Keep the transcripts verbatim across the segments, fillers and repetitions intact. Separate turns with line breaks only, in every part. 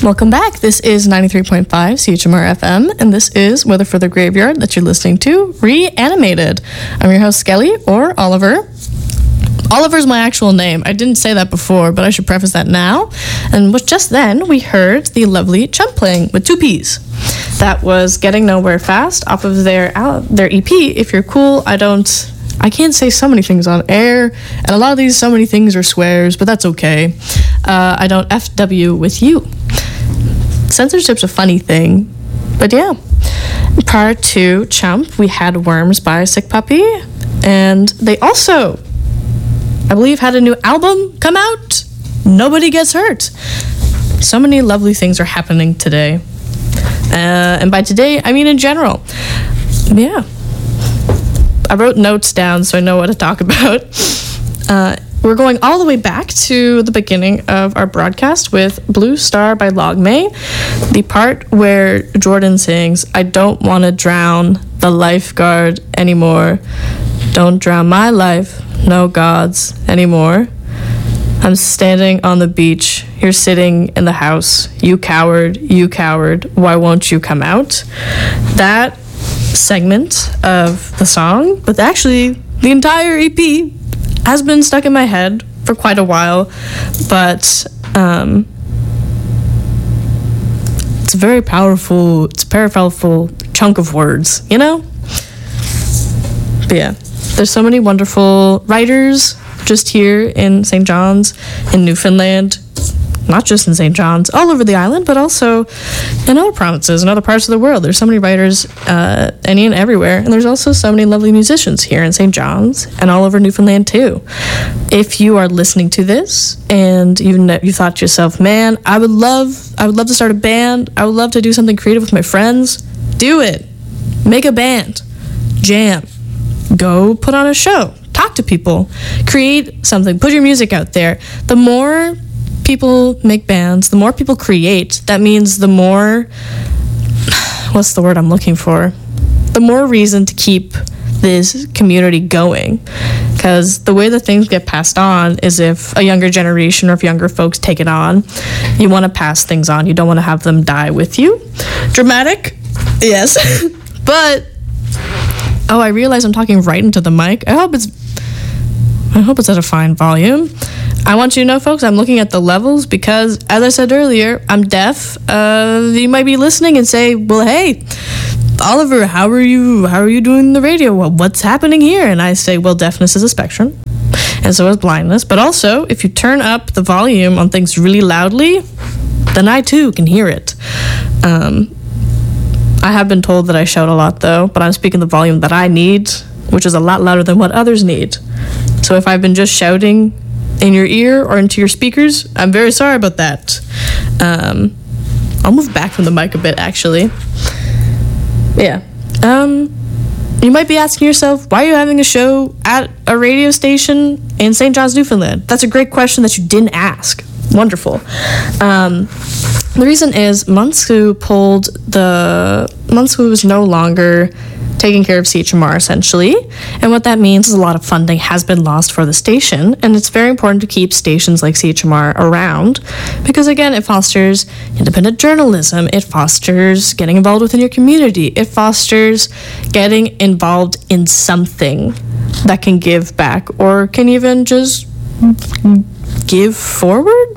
Welcome back. This is ninety-three point five C H M R F M, and this is Weather for the Graveyard that you're listening to, Reanimated. I'm your host, Skelly, or Oliver. Oliver's my actual name. I didn't say that before, but I should preface that now. And with just then, we heard the lovely Chump playing with two P's. That was Getting Nowhere Fast off of their uh, their E P, If You're Cool. I don't... I can't say so many things on air, and a lot of these so many things are swears, but that's okay. Uh, I don't F W with you. Censorship's a funny thing, but yeah. Prior to Chump, we had Worms by Sick Puppy, and they also, I believe, had a new album come out. Nobody Gets Hurt. So many lovely things are happening today. Uh, and by today, I mean in general. Yeah. I wrote notes down so I know what to talk about. Uh, we're going all the way back to the beginning of our broadcast with Blue Star by Log May. The part where Jordan sings, I don't want to drown the lifeguard anymore. Don't drown my life, no gods anymore. I'm standing on the beach. You're sitting in the house. You coward, you coward. Why won't you come out? That segment of the song, but actually the entire E P has been stuck in my head for quite a while, but um, it's a very powerful, it's a very powerful chunk of words, you know? But yeah, there's so many wonderful writers just here in Saint John's, in Newfoundland, not just in Saint John's, all over the island, but also in other provinces and other parts of the world. There's so many writers uh, any and everywhere, and there's also so many lovely musicians here in Saint John's and all over Newfoundland too. If you are listening to this and you know, you thought to yourself, man, I would love, I would love to start a band. I would love to do something creative with my friends. Do it. Make a band. Jam. Go put on a show. Talk to people. Create something. Put your music out there. The more people make bands, the more people create, that means the more, what's the word I'm looking for? The more reason to keep this community going. Because the way that things get passed on is if a younger generation or if younger folks take it on, you want to pass things on. You don't want to have them die with you. Dramatic? Yes. But, oh, I realize I'm talking right into the mic. I hope it's, I hope it's at a fine volume. I want you to know, folks, I'm looking at the levels because, as I said earlier, I'm deaf. Uh, you might be listening and say, well, hey, Oliver, how are you How are you doing the radio? Well, what's happening here? And I say, well, deafness is a spectrum, and so is blindness. But also, if you turn up the volume on things really loudly, then I, too, can hear it. Um, I have been told that I shout a lot, though, but I'm speaking the volume that I need, which is a lot louder than what others need. So if I've been just shouting in your ear or into your speakers, I'm very sorry about that. Um, I'll move back from the mic a bit, actually. Yeah. Um, you might be asking yourself, why are you having a show at a radio station in Saint John's, Newfoundland? That's a great question that you didn't ask. Wonderful. Um, the reason is Munsku pulled the... Munsku is no longer taking care of C H M R, essentially. And what that means is a lot of funding has been lost for the station, and it's very important to keep stations like C H M R around because, again, it fosters independent journalism, it fosters getting involved within your community, it fosters getting involved in something that can give back or can even just give forward.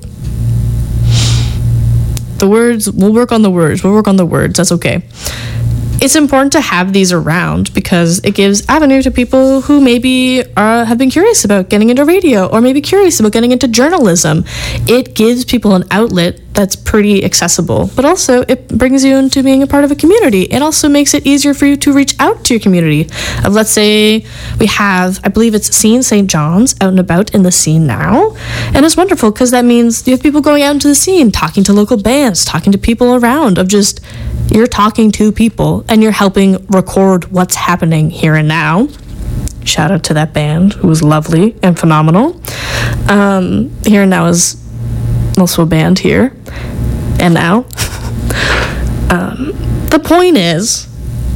The words, we'll work on the words, we'll work on the words, that's okay. It's important to have these around because it gives avenue to people who maybe uh, have been curious about getting into radio or maybe curious about getting into journalism. It gives people an outlet that's pretty accessible, but also it brings you into being a part of a community. It also makes it easier for you to reach out to your community. Of let's say we have, I believe it's Scene Saint John's out and about in the scene now, and it's wonderful because that means you have people going out into the scene, talking to local bands, talking to people around, of just you're talking to people and you're helping record what's happening here and now. Shout out to that band who was lovely and phenomenal. Um, here and Now is also a band here and now. um, the point is,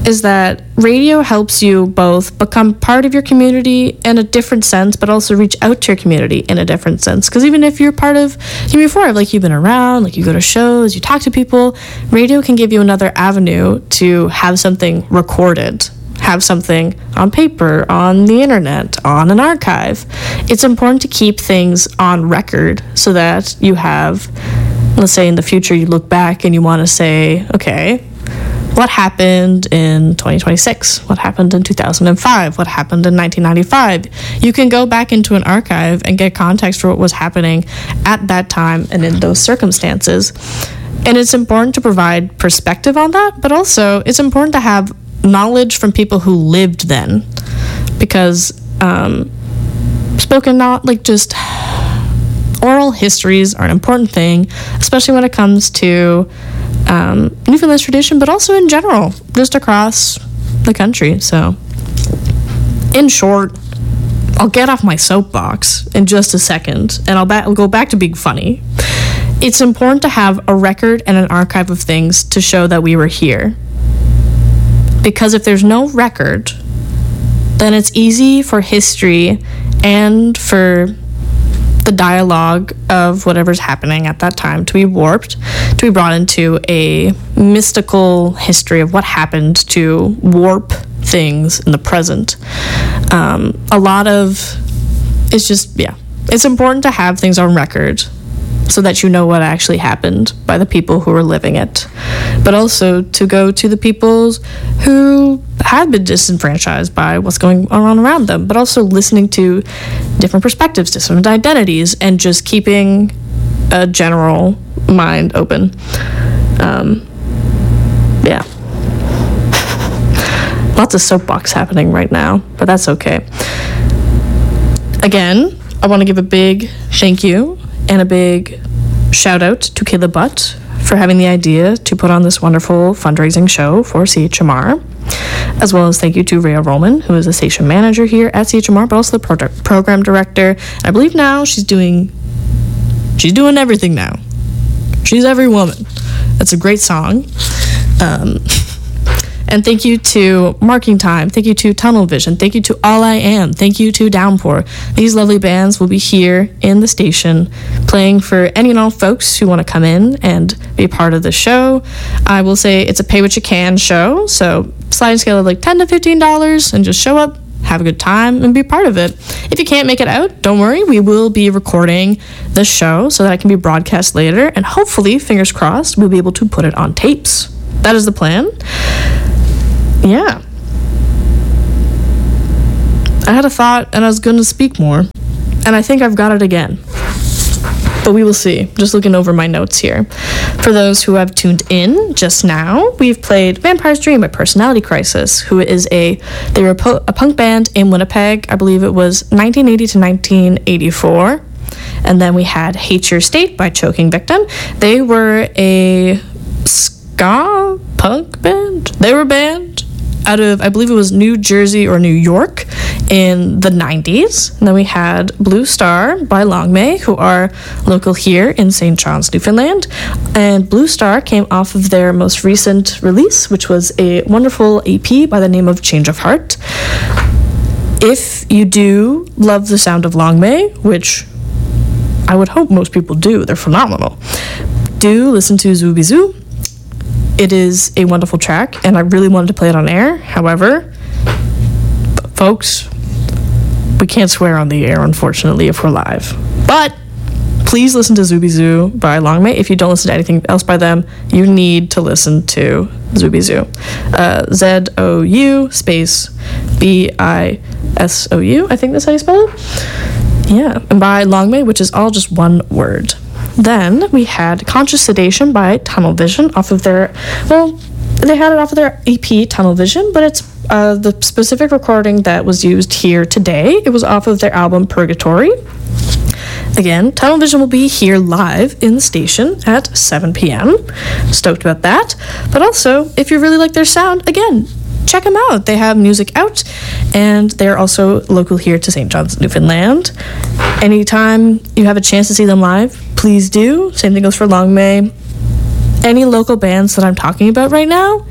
is that radio helps you both become part of your community in a different sense, but also reach out to your community in a different sense. Because even if you're part of community before, like you've been around, like you go to shows, you talk to people, radio can give you another avenue to have something recorded, have something on paper, on the internet, on an archive. It's important to keep things on record so that you have, let's say in the future you look back and you want to say, okay, what happened in twenty twenty-six? What happened in two thousand five? What happened in nineteen ninety-five? You can go back into an archive and get context for what was happening at that time and in those circumstances. And it's important to provide perspective on that, but also it's important to have knowledge from people who lived then, because um, spoken, not like just oral histories are an important thing, especially when it comes to um, Newfoundland's tradition, but also in general, just across the country. So, in short, I'll get off my soapbox in just a second, and I'll, ba- I'll go back to being funny. It's important to have a record and an archive of things to show that we were here. Because if there's no record, then it's easy for history and for the dialogue of whatever's happening at that time to be warped, to be brought into a mystical history of what happened, to warp things in the present. Um, a lot of, it's just, yeah, it's important to have things on record so that you know what actually happened by the people who were living it, but also to go to the peoples who have been disenfranchised by what's going on around them, but also listening to different perspectives, different identities, and just keeping a general mind open. Um, yeah. Lots of soapbox happening right now, but that's okay. Again, I want to give a big thank you and a big shout out to Kayla Butt for having the idea to put on this wonderful fundraising show for C H M R, as well as thank you to Rhea Roman, who is the station manager here at C H M R, but also the pro- program director. And I believe now she's doing, she's doing everything now. She's every woman. That's a great song. Um, And thank you to Marking Time. Thank you to Tunnel Vision. Thank you to All I Am. Thank you to Downpour. These lovely bands will be here in the station playing for any and all folks who want to come in and be part of the show. I will say it's a pay what you can show, so sliding scale of like ten to fifteen dollars, and just show up, have a good time, and be part of it. If you can't make it out, don't worry. We will be recording the show so that it can be broadcast later, and hopefully, fingers crossed, we'll be able to put it on tapes. That is the plan. Yeah. I had a thought and I was going to speak more, and I think I've got it again. But we will see. Just looking over my notes here. For those who have tuned in just now, we've played Vampire's Dream by Personality Crisis, who is a, they were a, po- a punk band in Winnipeg. I believe it was nineteen eighty to nineteen eighty-four. And then we had Hate Your State by Choking Victim. They were a ska punk band. They were a band out of, I believe it was New Jersey or New York in the nineties. And then we had Blue Star by Long May, who are local here in Saint John's, Newfoundland. And Blue Star came off of their most recent release, which was a wonderful E P by the name of Change of Heart. If you do love the sound of Long May, which I would hope most people do, they're phenomenal, do listen to Zooby Zoo. It is a wonderful track, and I really wanted to play it on air. However, folks, we can't swear on the air, unfortunately, if we're live. But please listen to Zooby Zoo by Long May. If you don't listen to anything else by them, you need to listen to Zooby Zoo. Uh, Z O U space B I S O U, I think that's how you spell it. Yeah, and by Long May, which is all just one word. Then we had Conscious Sedation by Tunnel Vision off of their, well, they had it off of their E P Tunnel Vision, but it's uh, the specific recording that was used here today. It was off of their album Purgatory. Again, Tunnel Vision will be here live in the station at seven p.m. Stoked about that. But also, if you really like their sound, again, check them out. They have music out, and they're also local here to Saint John's, Newfoundland. Anytime you have a chance to see them live, please do. Same thing goes for Long May. Any local bands that I'm talking about right now,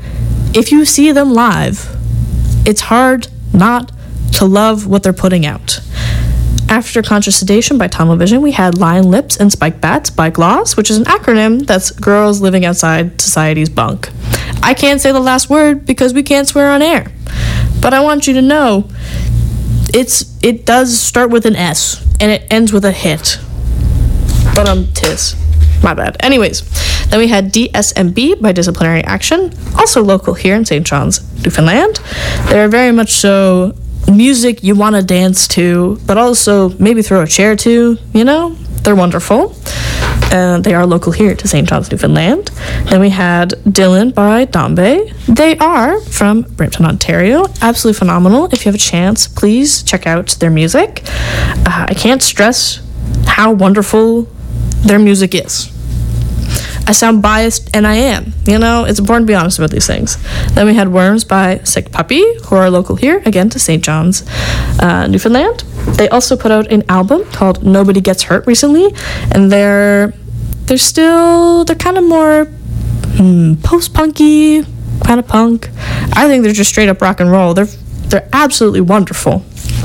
if you see them live, it's hard not to love what they're putting out. After Conscious Sedation by Tunnel Vision, we had Lion Lips and Spike Bats by Gloss, which is an acronym that's Girls Living Outside Society's Bunk. I can't say the last word because we can't swear on air, but I want you to know it's it does start with an S and it ends with a hit. But um, tis. My bad. Anyways, then we had D S M B by Disciplinary Action, also local here in Saint John's, Newfoundland. They're very much so music you want to dance to, but also maybe throw a chair to, you know? They're wonderful. Uh, they are local here to Saint John's, Newfoundland. Then we had Dylan by Dombe. They are from Brampton, Ontario. Absolutely phenomenal. If you have a chance, please check out their music. Uh, I can't stress how wonderful their music is. I sound biased, and I am. You know, it's important to be honest about these things. Then we had Worms by Sick Puppy, who are local here, again, to Saint John's, uh, Newfoundland. They also put out an album called Nobody Gets Hurt recently, and they're they're still, they're kind of more hmm, post-punky, kind of punk. I think they're just straight up rock and roll. They're, they're absolutely wonderful.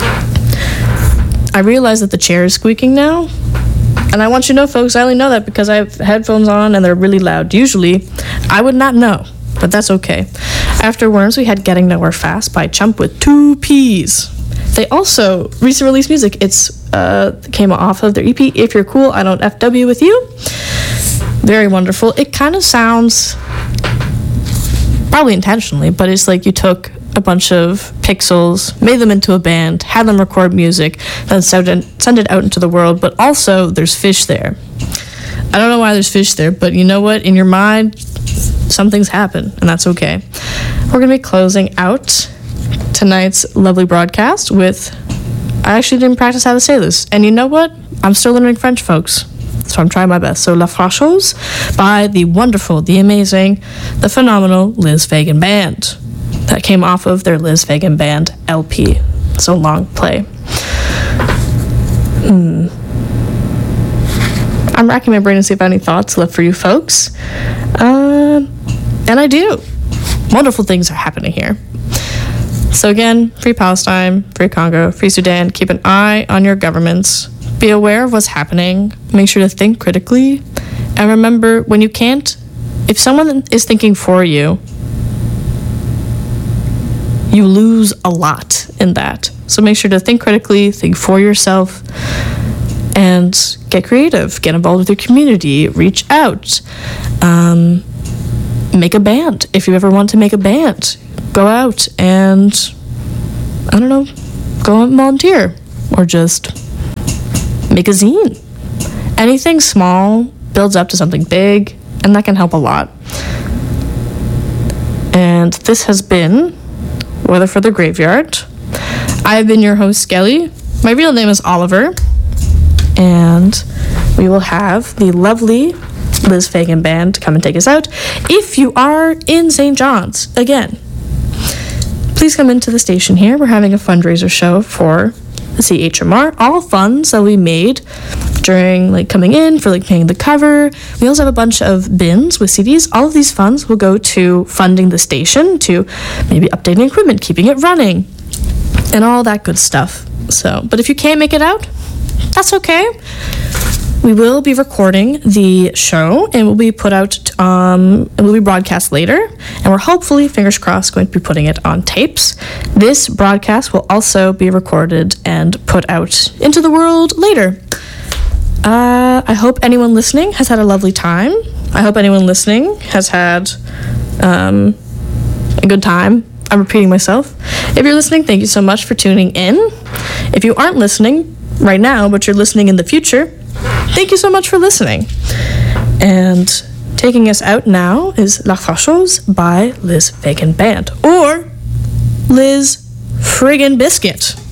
I realize that the chair is squeaking now, and I want you to know, folks, I only know that because I have headphones on and they're really loud. Usually, I would not know, but that's okay. After Worms, we had Getting Nowhere Fast by Chump with two P's. They also recently released music. It's uh, came off of their E P, If You're Cool, I Don't F W With You. Very wonderful. It kind of sounds, probably intentionally, but it's like you took a bunch of pixels, made them into a band, had them record music, then send it out into the world, but also there's fish there. I don't know why there's fish there, but you know what? In your mind, some things happen, and that's okay. We're going to be closing out tonight's lovely broadcast with, I actually didn't practice how to say this, and you know what? I'm still learning French, folks, so I'm trying my best. So La Franchose by the wonderful, the amazing, the phenomenal Liz Fagan Band. That came off of their Liz Fagan Band L P. So long play. Hmm. I'm racking my brain to see if I have any thoughts left for you folks. Um, and I do. Wonderful things are happening here. So again, free Palestine, free Congo, free Sudan. Keep an eye on your governments. Be aware of what's happening. Make sure to think critically. And remember, when you can't, if someone is thinking for you, you lose a lot in that. So make sure to think critically, think for yourself, and get creative. Get involved with your community. Reach out. Um, make a band. If you ever want to make a band, go out and, I don't know, go and volunteer. Or just make a zine. Anything small builds up to something big, and that can help a lot. And this has been Weather for the Graveyard. I have been your host, Skelly. My real name is Oliver. And we will have the lovely Liz Fagan Band come and take us out. If you are in Saint John's, again, please come into the station here. We're having a fundraiser show for the C H M R. All funds that we made during like coming in for like paying the cover. We also have a bunch of bins with C Ds. All of these funds will go to funding the station, to maybe updating equipment, keeping it running, and all that good stuff. So, but if you can't make it out, that's okay. We will be recording the show and will be put out, um, it will be broadcast later, and we're hopefully, fingers crossed, going to be putting it on tapes. This broadcast will also be recorded and put out into the world later. Uh, I hope anyone listening has had a lovely time. I hope anyone listening has had um, a good time. I'm repeating myself. If you're listening, thank you so much for tuning in. If you aren't listening right now, but you're listening in the future, thank you so much for listening. And taking us out now is La Franchose by Liz Fagan Band, or Liz Friggin' Biscuit.